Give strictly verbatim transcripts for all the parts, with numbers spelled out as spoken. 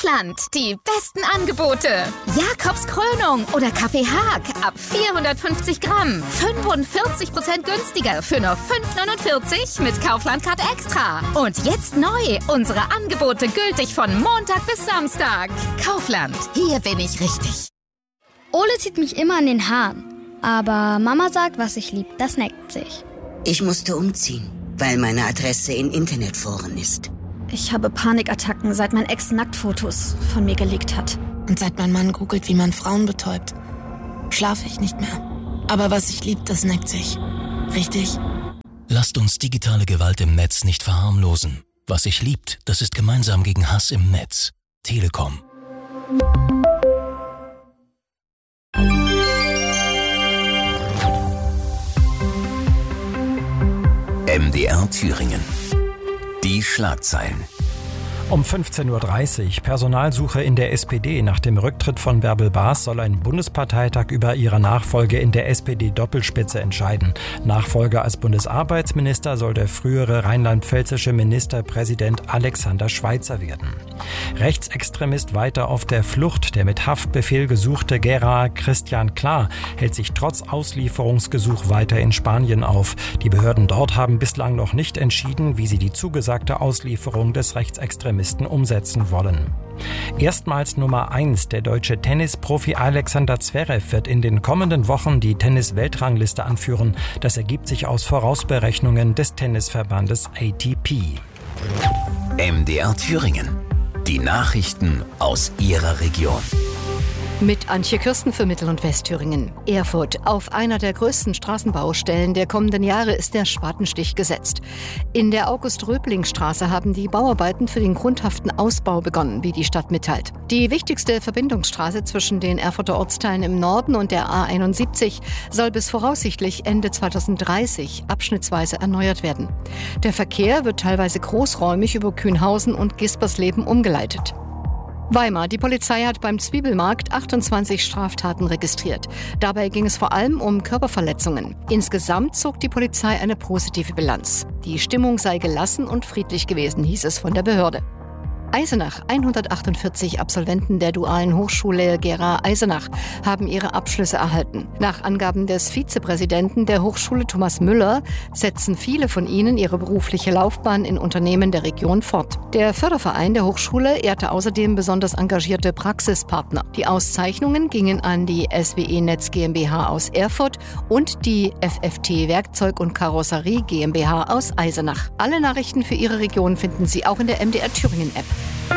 Kaufland. Die besten Angebote. Jakobs Krönung oder Kaffee Haag ab vierhundertfünfzig Gramm. fünfundvierzig Prozent günstiger für nur fünf neunundvierzig mit Kaufland-Card Extra. Und jetzt neu. Unsere Angebote gültig von Montag bis Samstag. Kaufland. Hier bin ich richtig. Ole zieht mich immer an den Haaren. Aber Mama sagt, was ich lieb, das neckt sich. Ich musste umziehen, weil meine Adresse in Internetforen ist. Ich habe Panikattacken, seit mein Ex Nacktfotos von mir gelegt hat. Und seit mein Mann googelt, wie man Frauen betäubt, schlafe ich nicht mehr. Aber was ich lieb, das neckt sich. Richtig? Lasst uns digitale Gewalt im Netz nicht verharmlosen. Was sich liebt, das ist gemeinsam gegen Hass im Netz. Telekom. M D R Thüringen. Die Schlagzeilen. Um fünfzehn Uhr dreißig, Personalsuche in der S P D. Nach dem Rücktritt von Bärbel Baas soll ein Bundesparteitag über ihre Nachfolge in der S P D-Doppelspitze entscheiden. Nachfolger als Bundesarbeitsminister soll der frühere rheinland-pfälzische Ministerpräsident Alexander Schweitzer werden. Rechtsextremist weiter auf der Flucht. Der mit Haftbefehl gesuchte Gera Christian Klar hält sich trotz Auslieferungsgesuch weiter in Spanien auf. Die Behörden dort haben bislang noch nicht entschieden, wie sie die zugesagte Auslieferung des Rechtsextremisten umsetzen wollen. Erstmals Nummer eins, der deutsche Tennisprofi Alexander Zverev wird in den kommenden Wochen die Tennis-Weltrangliste anführen. Das ergibt sich aus Vorausberechnungen des Tennisverbandes A T P. M D R Thüringen. Die Nachrichten aus Ihrer Region. Mit Antje Kirsten für Mittel- und Westthüringen. Erfurt. Auf einer der größten Straßenbaustellen der kommenden Jahre ist der Spatenstich gesetzt. In der August-Röbling-Straße haben die Bauarbeiten für den grundhaften Ausbau begonnen, wie die Stadt mitteilt. Die wichtigste Verbindungsstraße zwischen den Erfurter Ortsteilen im Norden und der A einundsiebzig soll bis voraussichtlich Ende zweitausenddreißig abschnittsweise erneuert werden. Der Verkehr wird teilweise großräumig über Kühnhausen und Gispersleben umgeleitet. Weimar. Die Polizei hat beim Zwiebelmarkt achtundzwanzig Straftaten registriert. Dabei ging es vor allem um Körperverletzungen. Insgesamt zog die Polizei eine positive Bilanz. Die Stimmung sei gelassen und friedlich gewesen, hieß es von der Behörde. Eisenach. hundertachtundvierzig Absolventen der dualen Hochschule Gera-Eisenach haben ihre Abschlüsse erhalten. Nach Angaben des Vizepräsidenten der Hochschule Thomas Müller setzen viele von ihnen ihre berufliche Laufbahn in Unternehmen der Region fort. Der Förderverein der Hochschule ehrte außerdem besonders engagierte Praxispartner. Die Auszeichnungen gingen an die S W E Netz GmbH aus Erfurt und die F F T Werkzeug und Karosserie GmbH aus Eisenach. Alle Nachrichten für Ihre Region finden Sie auch in der M D R Thüringen App.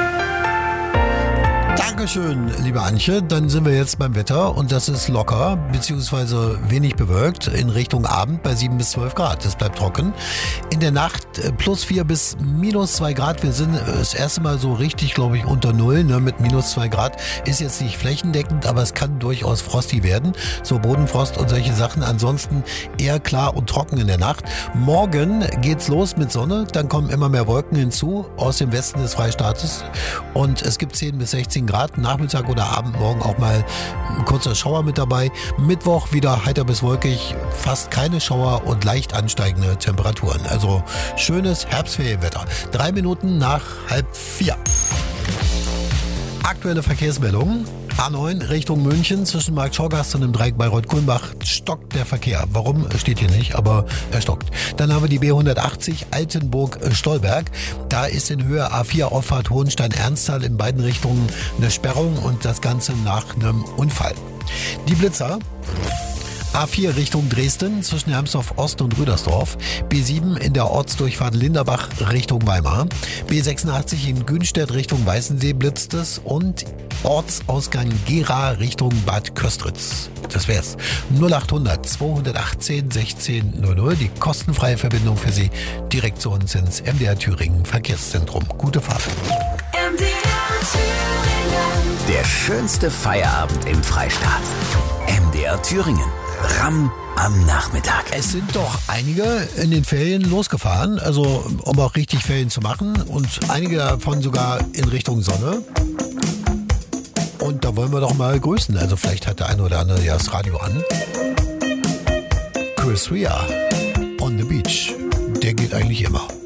Dankeschön, liebe Antje. Dann sind wir jetzt beim Wetter und das ist locker, beziehungsweise wenig bewölkt in Richtung Abend bei sieben bis zwölf Grad. Es bleibt trocken. In der Nacht plus vier bis minus zwei Grad. Wir sind das erste Mal so richtig, glaube ich, unter Null, ne, mit minus zwei Grad. Ist jetzt nicht flächendeckend, aber es kann durchaus frosty werden. So Bodenfrost und solche Sachen. Ansonsten eher klar und trocken in der Nacht. Morgen geht's los mit Sonne. Dann kommen immer mehr Wolken hinzu aus dem Westen des Freistaates. Und es gibt zehn bis sechzehn Grad. Nachmittag oder Abend, morgen auch mal ein kurzer Schauer mit dabei. Mittwoch wieder heiter bis wolkig, fast keine Schauer und leicht ansteigende Temperaturen. Also schönes Herbstferienwetter. Drei Minuten nach halb vier. Aktuelle Verkehrsmeldungen. A neun Richtung München zwischen Markt Schorgast und dem Dreieck Bayreuth-Kulmbach stockt der Verkehr. Warum? Steht hier nicht, aber er stockt. Dann haben wir die B hundertachtzig Altenburg-Stolberg. Da ist in Höhe A vier Auffahrt Hohenstein-Ernsthal in beiden Richtungen eine Sperrung und das Ganze nach einem Unfall. Die Blitzer. A vier Richtung Dresden zwischen Hermsdorf Ost und Rüdersdorf. B sieben in der Ortsdurchfahrt Linderbach Richtung Weimar. B sechsundachtzig in Günstedt Richtung Weißensee blitzt es und Ortsausgang Gera Richtung Bad Köstritz. Das wär's. null achthundert zweihundertachtzehn sechzehn null null. Die kostenfreie Verbindung für Sie direkt zu uns ins M D R Thüringen Verkehrszentrum. Gute Fahrt. M D R Thüringen. Der schönste Feierabend im Freistaat. M D R Thüringen. Ramm am Nachmittag. Es sind doch einige in den Ferien losgefahren, also um auch richtig Ferien zu machen und einige davon sogar in Richtung Sonne. Und da wollen wir doch mal grüßen, also vielleicht hat der eine oder andere ja das Radio an. Chris Rea, On the Beach, der geht eigentlich immer.